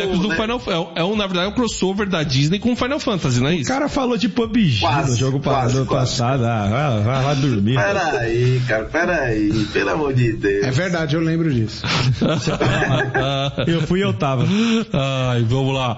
bonecos do Final Fantasy. Na verdade, é um crossover da Disney com Final Fantasy, não é isso? O cara falou de PUBG no jogo passado. Vai dormir. Peraí, cara, pelo amor de Deus. É verdade, eu lembro disso. Eu tava. Ai, vamos lá.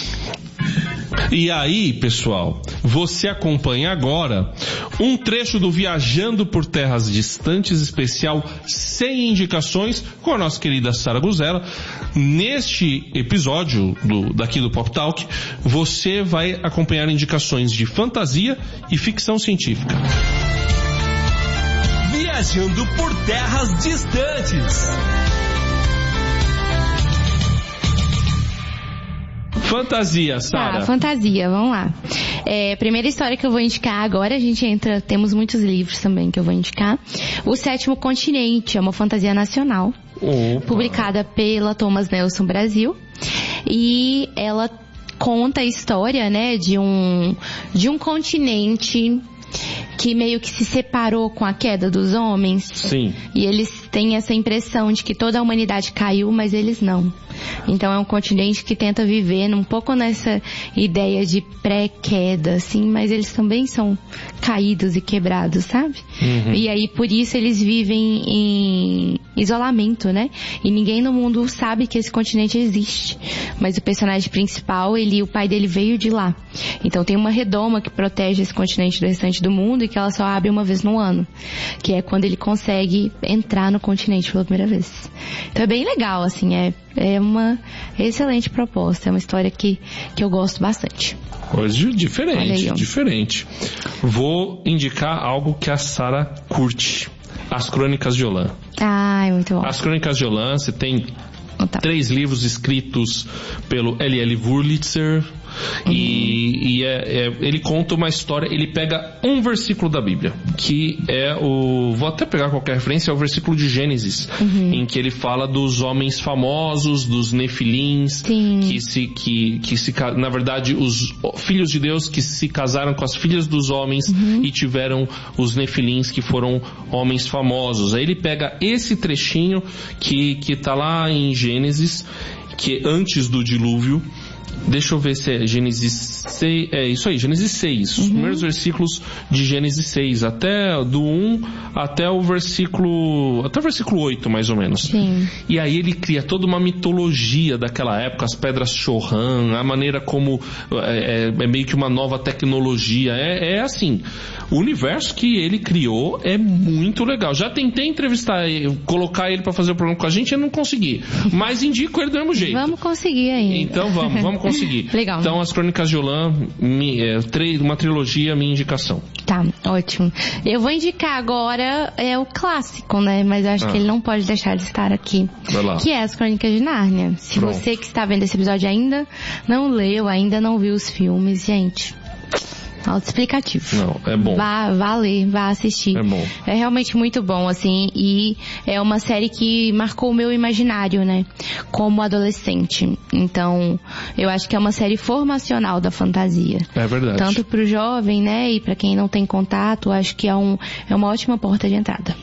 E aí, pessoal, você acompanha agora um trecho do Viajando por Terras Distantes especial sem indicações com a nossa querida Sara Guzella. Neste episódio daqui do Pop Talk, você vai acompanhar indicações de fantasia e ficção científica. Viajando por Terras Distantes. Fantasia, Sara. Fantasia, vamos lá. Primeira história que eu vou indicar agora, temos muitos livros também que eu vou indicar. O Sétimo Continente, é uma fantasia nacional. Opa. Publicada pela Thomas Nelson Brasil. E ela conta a história, né, de um continente que meio que se separou com a queda dos homens. Sim. E eles têm essa impressão de que toda a humanidade caiu, mas eles não. Então é um continente que tenta viver um pouco nessa ideia de pré-queda, assim, mas eles também são caídos e quebrados, sabe? Uhum. E aí, por isso, eles vivem em isolamento, né? E ninguém no mundo sabe que esse continente existe. Mas o personagem principal, o pai dele veio de lá. Então tem uma redoma que protege esse continente do restante do mundo e que ela só abre uma vez no ano. Que é quando ele consegue entrar no continente pela primeira vez. Então é bem legal, assim, é uma excelente proposta. É uma história que eu gosto bastante. Coisa diferente, aí, diferente. Vou indicar algo que a Sara curte. As Crônicas de Olan. Ah, é muito bom. As Crônicas de Olan, você tem 3 livros escritos pelo L.L. Wurlitzer. E ele conta uma história, ele pega um versículo da Bíblia, que é vou até pegar qualquer referência, é o versículo de Gênesis, em que ele fala dos homens famosos, dos nefilins, na verdade, os filhos de Deus que se casaram com as filhas dos homens e tiveram os nefilins que foram homens famosos. Aí ele pega esse trechinho que tá lá em Gênesis, que é antes do dilúvio. Deixa eu ver se é Gênesis 6. É isso aí, Gênesis 6. Os primeiros versículos de Gênesis 6. Até do 1 até o versículo 8, mais ou menos. Sim. E aí ele cria toda uma mitologia daquela época, as pedras Chohan, a maneira como é meio que uma nova tecnologia. É assim. O universo que ele criou é muito legal. Já tentei entrevistar, colocar ele pra fazer o programa com a gente, eu não consegui. Mas indico ele do mesmo jeito. Vamos conseguir ainda. Então vamos conseguir. Legal. Então, As Crônicas de Olan, uma trilogia, minha indicação. Tá, ótimo. Eu vou indicar agora o clássico, né? Mas eu acho que ele não pode deixar de estar aqui. Vai lá. Que é As Crônicas de Nárnia. Se Pronto. você que está vendo esse episódio ainda não leu, ainda não viu os filmes, gente, autoexplicativo. Não, é bom. Vá ler, vá assistir. É bom. É realmente muito bom, assim, e é uma série que marcou o meu imaginário, né? Como adolescente. Então, eu acho que é uma série formacional da fantasia. É verdade. Tanto pro jovem, né? E pra quem não tem contato, acho que é uma ótima porta de entrada.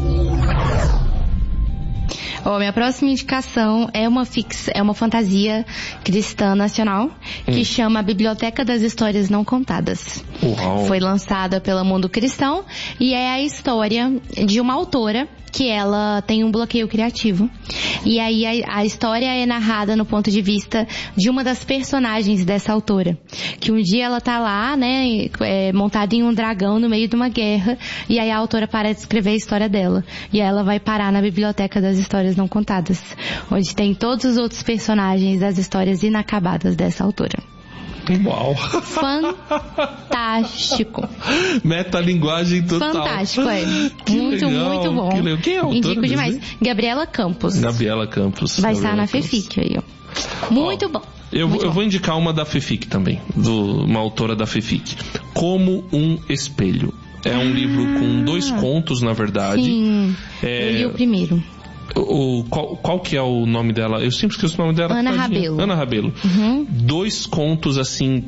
Minha próxima indicação é uma fantasia cristã nacional que chama A Biblioteca das Histórias Não Contadas. Uau. Foi lançada pela Mundo Cristão e é a história de uma autora que ela tem um bloqueio criativo. E aí a história é narrada no ponto de vista de uma das personagens dessa autora. Que um dia ela tá lá, né, montada em um dragão no meio de uma guerra, e aí a autora para de escrever a história dela. E aí ela vai parar na Biblioteca das Histórias Não Contadas, onde tem todos os outros personagens das histórias inacabadas dessa autora. Uau! Fantástico. Metalinguagem total. Fantástico, Que muito, legal, muito bom. Que legal. Quem é a autora? Indico demais. Gabriela Campos. Gabriela Campos. Vai estar na FEFIC aí, ó. Muito bom. Eu vou indicar uma da FEFIC também, uma autora da FEFIC. Como um Espelho. É um livro com 2 contos, na verdade. Sim, eu li o primeiro. Qual que é o nome dela? Eu sempre esqueço o nome dela. Ana Rabelo. Ana Rabelo. 2 contos assim.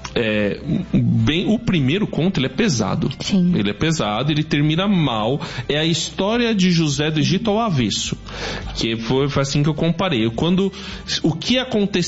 O primeiro conto, ele é pesado. Sim. Ele é pesado, ele termina mal. É a história de José do Egito ao avesso. Que foi assim que eu comparei. O que aconteceu